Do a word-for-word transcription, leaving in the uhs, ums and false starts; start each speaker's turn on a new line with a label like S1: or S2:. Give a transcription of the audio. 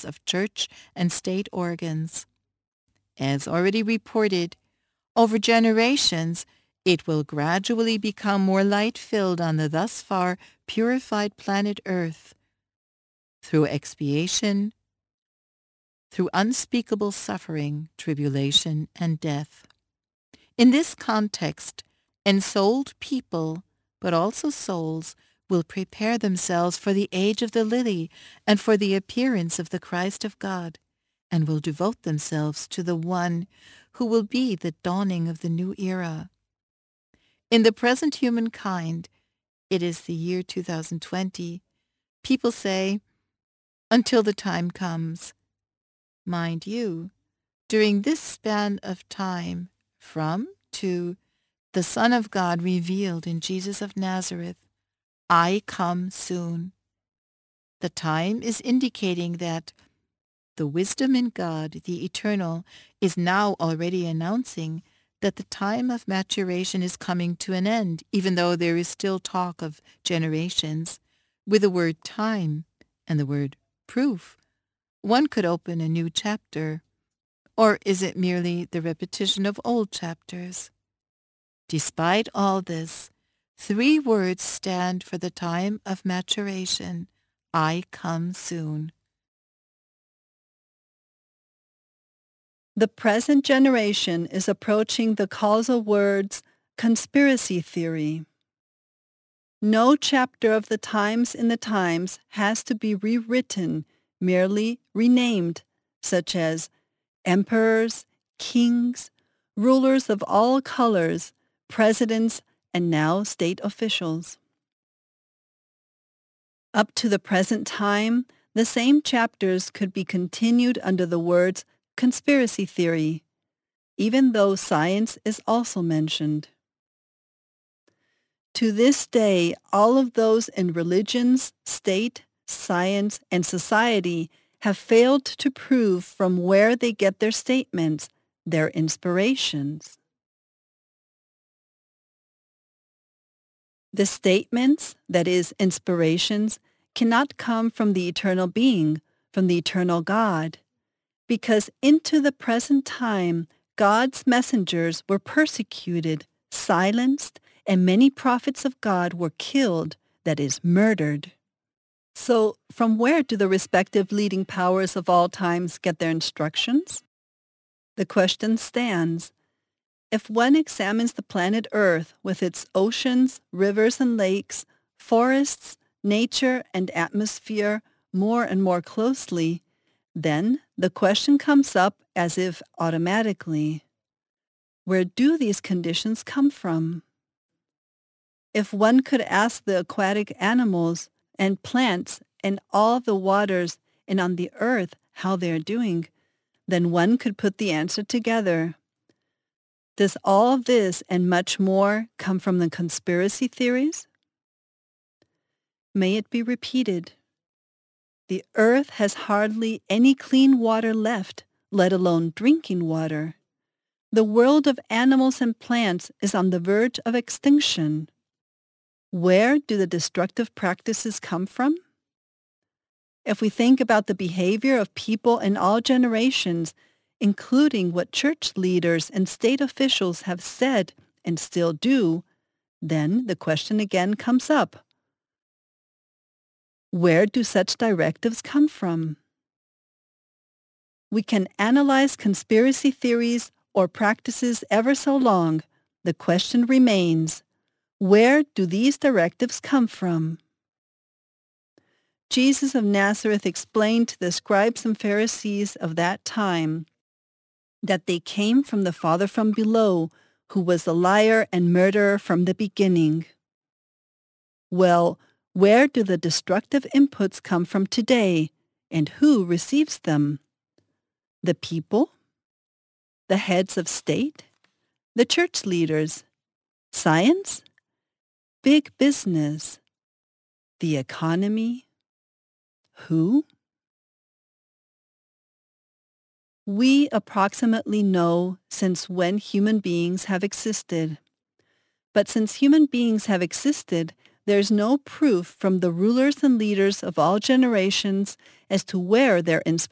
S1: governance of church and state organs. As already reported, over generations, it will gradually become more light-filled on the thus far purified planet Earth through expiation, through unspeakable suffering, tribulation, and death. In this context, ensouled people, but also souls, will prepare themselves for the age of the lily and for the appearance of the Christ of God, and will devote themselves to the one who will be the dawning of the new era. In the present humankind, it is the year two thousand twenty, people say, until the time comes. Mind you, during this span of time, from to the Son of God revealed in Jesus of Nazareth, I come soon. The time is indicating that the wisdom in God, the eternal, is now already announcing that the time of maturation is coming to an end, even though there is still talk of generations. With the word time and the word proof, one could open a new chapter. Or is it merely the repetition of old chapters? Despite all this, three words stand for the time of maturation. I come soon.
S2: The present generation is approaching the causal words conspiracy theory. No chapter of the times in the times has to be rewritten, merely renamed, such as emperors, kings, rulers of all colors, presidents, and now state officials. Up to the present time, the same chapters could be continued under the words conspiracy theory, even though science is also mentioned. To this day, all of those in religions, state, science, and society have failed to prove from where they get their statements, their inspirations. The statements, that is, inspirations, cannot come from the eternal being, from the eternal God, because into the present time, God's messengers were persecuted, silenced, and many prophets of God were killed, that is, murdered. So, from where do the respective leading powers of all times get their instructions? The question stands. If one examines the planet Earth with its oceans, rivers and lakes, forests, nature, and atmosphere more and more closely, then the question comes up as if automatically. Where do these conditions come from? If one could ask the aquatic animals and plants and all the waters and on the earth how they are doing, then one could put the answer together. Does all this and much more come from the conspiracy theories? May it be repeated. The earth has hardly any clean water left, let alone drinking water. The world of animals and plants is on the verge of extinction. Where do the destructive practices come from? If we think about the behavior of people in all generations, including what church leaders and state officials have said and still do, then the question again comes up. Where do such directives come from? We can analyze conspiracy theories or practices ever so long. The question remains, where do these directives come from? Jesus of Nazareth explained to the scribes and Pharisees of that time that they came from the Father from below, who was a liar and murderer from the beginning. Well, where do the destructive inputs come from today, and who receives them? The people? The heads of state? The church leaders? Science? Big business? The economy? Who? We approximately know since when human beings have existed. But since human beings have existed, there's no proof from the rulers and leaders of all generations as to where their inspiration